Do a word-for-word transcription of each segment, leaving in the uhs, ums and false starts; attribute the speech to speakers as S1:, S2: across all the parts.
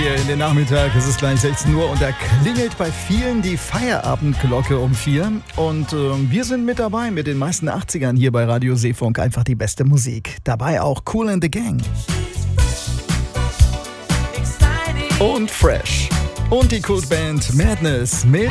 S1: hier in den Nachmittag. Es ist gleich sechzehn Uhr und da klingelt bei vielen die Feierabendglocke um vier. Und äh, wir sind mit dabei mit den meisten achtzigern hier bei Radio Seefunk. Einfach die beste Musik. Dabei auch Kool and the Gang. Und Fresh. Und die Kultband Madness mit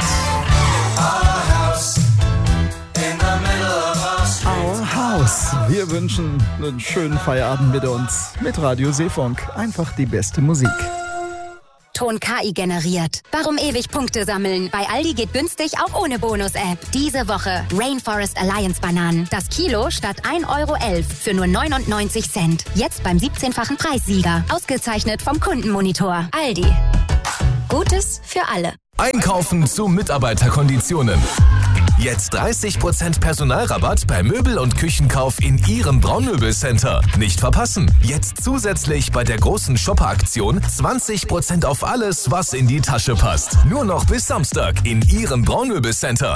S1: Our House. Wir wünschen einen schönen Feierabend mit uns. Mit Radio Seefunk. Einfach die beste Musik.
S2: Ton K I generiert. Warum ewig Punkte sammeln? Bei Aldi geht günstig auch ohne Bonus-App. Diese Woche Rainforest Alliance Bananen. Das Kilo statt ein Euro elf für nur neunundneunzig Cent. Jetzt beim siebzehnfachen Preissieger. Ausgezeichnet vom Kundenmonitor. Aldi. Gutes für alle.
S3: Einkaufen zu Mitarbeiterkonditionen. Jetzt dreißig Prozent Personalrabatt bei Möbel- und Küchenkauf in Ihrem Braunmöbelcenter. Nicht verpassen. Jetzt zusätzlich bei der großen Shopper-Aktion zwanzig Prozent auf alles, was in die Tasche passt. Nur noch bis Samstag in Ihrem Braunmöbelcenter.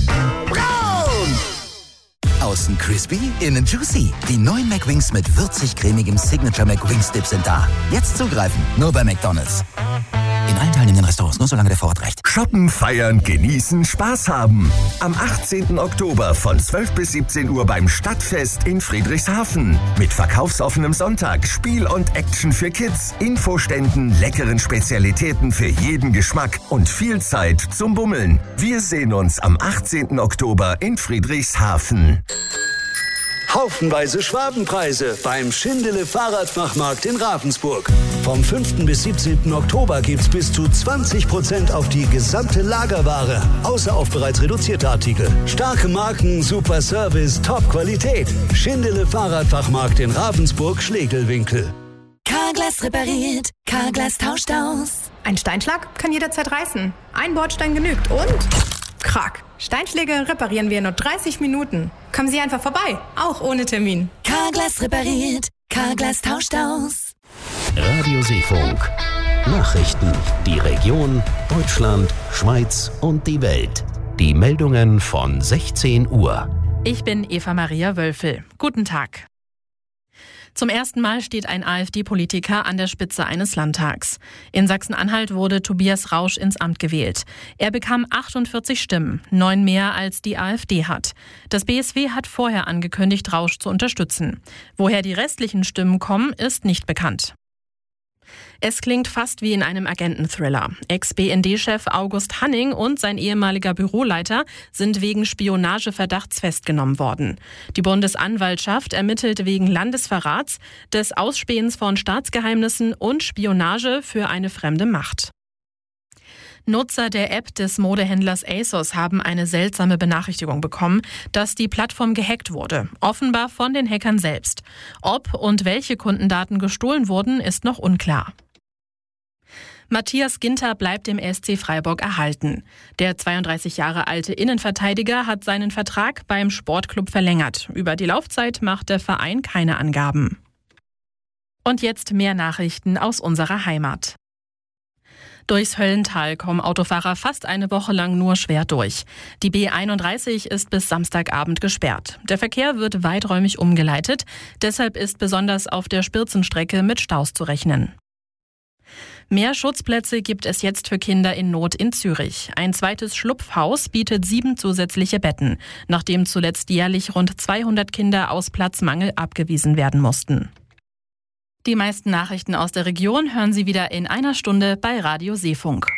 S4: Braun! Außen crispy, innen juicy. Die neuen McWings mit würzig-cremigem Signature McWings Dip sind da. Jetzt zugreifen. Nur bei McDonald's. In allen teilnehmenden Restaurants, nur solange der Vorrat reicht.
S5: Shoppen, feiern, genießen, Spaß haben. Am achtzehnten Oktober von zwölf bis siebzehn Uhr beim Stadtfest in Friedrichshafen. Mit verkaufsoffenem Sonntag, Spiel und Action für Kids, Infoständen, leckeren Spezialitäten für jeden Geschmack und viel Zeit zum Bummeln. Wir sehen uns am achtzehnten Oktober in Friedrichshafen.
S6: Haufenweise Schwabenpreise beim Schindele Fahrradfachmarkt in Ravensburg. Vom fünften bis siebzehnten Oktober gibt's bis zu zwanzig Prozent auf die gesamte Lagerware, außer auf bereits reduzierte Artikel. Starke Marken, super Service, Top-Qualität. Schindele Fahrradfachmarkt in Ravensburg-Schlegelwinkel.
S7: Carglass repariert, Carglass tauscht aus.
S8: Ein Steinschlag kann jederzeit reißen. Ein Bordstein genügt und... Krack. Steinschläge reparieren wir in nur dreißig Minuten. Kommen Sie einfach vorbei, auch ohne Termin.
S7: Carglass repariert, Carglass tauscht aus.
S9: Radio Seefunk. Nachrichten. Die Region, Deutschland, Schweiz und die Welt. Die Meldungen von sechzehn Uhr.
S10: Ich bin Eva Maria Wölfel. Guten Tag. Zum ersten Mal steht ein AfD-Politiker an der Spitze eines Landtags. In Sachsen-Anhalt wurde Tobias Rausch ins Amt gewählt. Er bekam achtundvierzig Stimmen, neun mehr als die AfD hat. Das B S W hat vorher angekündigt, Rausch zu unterstützen. Woher die restlichen Stimmen kommen, ist nicht bekannt. Es klingt fast wie in einem Agenten-Thriller. Ex-B N D-Chef August Hanning und sein ehemaliger Büroleiter sind wegen Spionageverdachts festgenommen worden. Die Bundesanwaltschaft ermittelt wegen Landesverrats, des Ausspähens von Staatsgeheimnissen und Spionage für eine fremde Macht. Nutzer der App des Modehändlers ASOS haben eine seltsame Benachrichtigung bekommen, dass die Plattform gehackt wurde. Offenbar von den Hackern selbst. Ob und welche Kundendaten gestohlen wurden, ist noch unklar. Matthias Ginter bleibt dem S C Freiburg erhalten. Der zweiunddreißig Jahre alte Innenverteidiger hat seinen Vertrag beim Sportclub verlängert. Über die Laufzeit macht der Verein keine Angaben. Und jetzt mehr Nachrichten aus unserer Heimat. Durchs Höllental kommen Autofahrer fast eine Woche lang nur schwer durch. Die B einunddreißig ist bis Samstagabend gesperrt. Der Verkehr wird weiträumig umgeleitet. Deshalb ist besonders auf der Spirzenstrecke mit Staus zu rechnen. Mehr Schutzplätze gibt es jetzt für Kinder in Not in Zürich. Ein zweites Schlupfhaus bietet sieben zusätzliche Betten, nachdem zuletzt jährlich rund zweihundert Kinder aus Platzmangel abgewiesen werden mussten. Die meisten Nachrichten aus der Region hören Sie wieder in einer Stunde bei Radio Seefunk.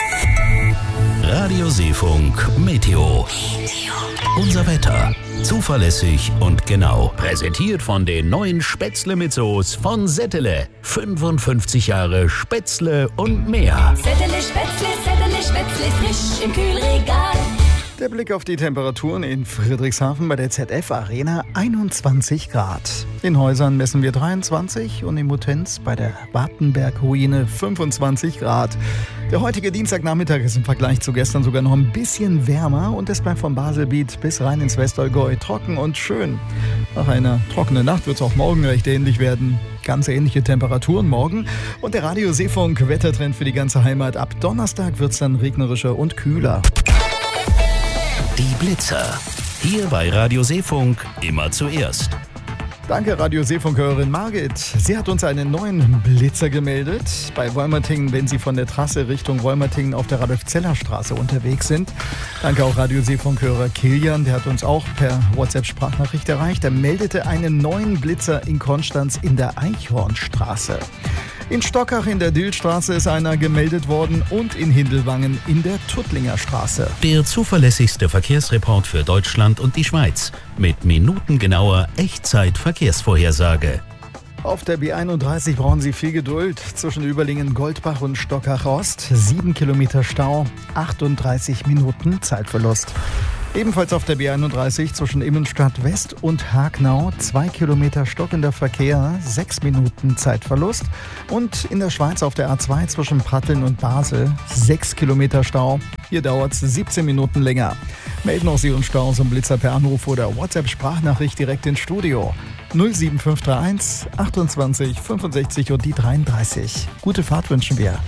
S9: Radio Seefunk Meteo. Unser Wetter. Zuverlässig und genau. Präsentiert von den neuen Spätzle mit Soße von Settele. fünfundfünfzig Jahre Spätzle und mehr.
S7: Settele Spätzle, Settele Spätzle, frisch im Kühlregal.
S1: Der Blick auf die Temperaturen in Friedrichshafen bei der Z F Arena, einundzwanzig Grad. In Häusern messen wir dreiundzwanzig und in Mutenz bei der Wartenberg-Ruine fünfundzwanzig Grad. Der heutige Dienstagnachmittag ist im Vergleich zu gestern sogar noch ein bisschen wärmer und es bleibt vom Baselbiet bis rein ins Westallgäu trocken und schön. Nach einer trockenen Nacht wird es auch morgen recht ähnlich werden. Ganz ähnliche Temperaturen morgen und der Radio Seefunk Wettertrend für die ganze Heimat. Ab Donnerstag wird es dann regnerischer und kühler.
S9: Die Blitzer. Hier bei Radio Seefunk immer zuerst.
S1: Danke, Radio-Seefunkhörerin Margit. Sie hat uns einen neuen Blitzer gemeldet. Bei Wolmertingen, wenn Sie von der Trasse Richtung Wolmertingen auf der Radolf-Zeller-Straße unterwegs sind. Danke auch Radio-Seefunkhörer Kilian, der hat uns auch per WhatsApp-Sprachnachricht erreicht. Er meldete einen neuen Blitzer in Konstanz in der Eichhornstraße. In Stockach in der Dillstraße ist einer gemeldet worden und in Hindelwangen in der Tuttlinger Straße.
S9: Der zuverlässigste Verkehrsreport für Deutschland und die Schweiz mit minutengenauer Echtzeit-Verkehrsvorhersage.
S1: Auf der B einunddreißig brauchen Sie viel Geduld. Zwischen Überlingen, Goldbach und Stockach-Ost. Sieben Kilometer Stau, achtunddreißig Minuten Zeitverlust. Ebenfalls auf der B einunddreißig zwischen Immenstadt West und Hagnau. Zwei Kilometer stockender Verkehr, sechs Minuten Zeitverlust. Und in der Schweiz auf der A zwei zwischen Pratteln und Basel. Sechs Kilometer Stau. Hier dauert es siebzehn Minuten länger. Melden auch Sie uns Staus und Blitzer per Anruf oder WhatsApp-Sprachnachricht direkt ins Studio. null sieben fünf drei eins achtundzwanzig fünfundsechzig und die dreiunddreißig. Gute Fahrt wünschen wir.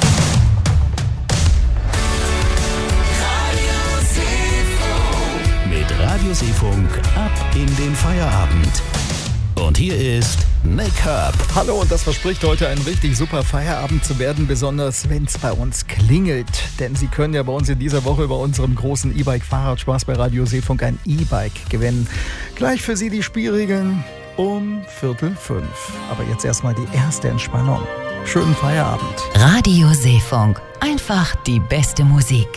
S9: Mit Radioseefunk ab in den Feierabend. Und hier ist Nick Herb.
S1: Hallo, und das verspricht heute ein richtig super Feierabend zu werden, besonders wenn es bei uns klingelt. Denn Sie können ja bei uns in dieser Woche bei unserem großen E-Bike-Fahrradspaß bei Radio Seefunk ein E-Bike gewinnen. Gleich für Sie die Spielregeln um Viertel fünf. Aber jetzt erstmal die erste Entspannung. Schönen Feierabend.
S2: Radio Seefunk. Einfach die beste Musik.